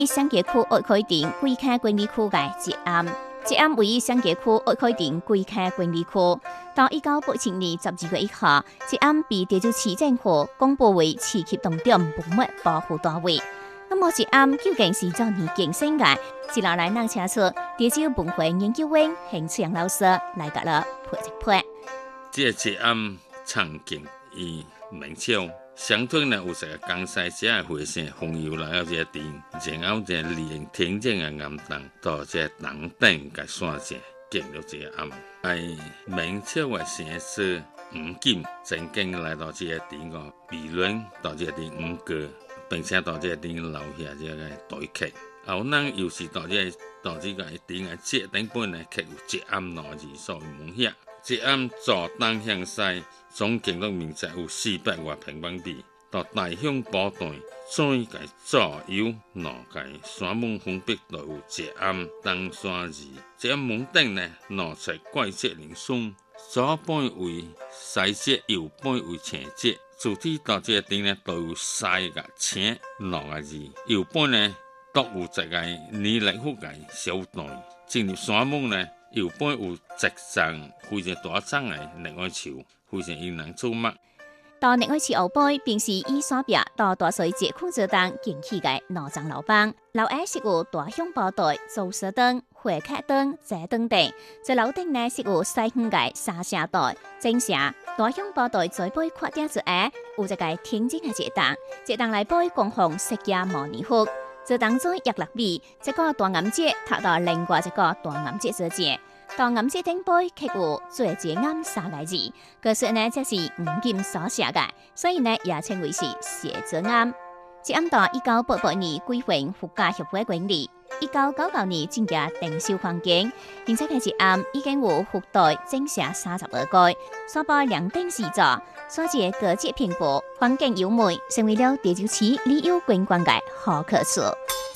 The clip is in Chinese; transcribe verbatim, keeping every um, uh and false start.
以上街区爱开店贵溪管理区嘅捷安，捷安位于上街区爱开店贵溪管理区。到一九八七年十二月一號，捷安被地州市政府公布為市級重點文物保護單位。那麼捷安究竟是怎樣建成嘅？接落來讓請出地州文化研究院邢志陽老師來甲了配一配。 這個捷安場景以明朝。相對呢，有一個江西這個回線風油來到這個店，然後這利用天井嘅暗燈到這個燈頂嘅山線建了這個暗。係明朝嘅先生吳儉曾經來到這個店個議論，到這個店五個，並且到這個店留下這個代刻。後人又是到這個到這個店嘅這頂本呢，刻有捷安兩字所描寫。捷安左東向西，總建築面積有四百多平方米。到大鄉寶段，再介左右兩介山門分別都有捷安東山字。捷安門頂呢，兩側怪節靈松，左半為西節，右半為青節。主體到這個店呢，都有西個青兩個字，右半呢，都有一個泥泥覆個小段。進入山門呢。右半有直上非常大張嘅另外橋，非常引人注目。 到另外橋後背，便是以山壁到大水節空之當建起嘅兩張樓板，樓下是有大香寶台、造色燈、花客燈、遮燈等。這樓頂呢是有西園嘅沙聲台、正城大香寶台在背闊點之下，有一個天井嘅節檔，節檔內背共紅色嘅模擬幅。這當中約六米，這個大岩節踏到另外一個大岩節之間，大岩節頂背刻有最捷安三個字，可是呢，這是吳儉所寫嘅，所以呢也稱為是寫捷安。捷安到一九八八年歸還國家協會管理，一九九九年增加定修環境，現在嘅捷安已經有覆蓋整整三十二個，所包兩頂四座，所借各節平鋪，環境優美，成為了地州市旅遊觀光嘅好去處。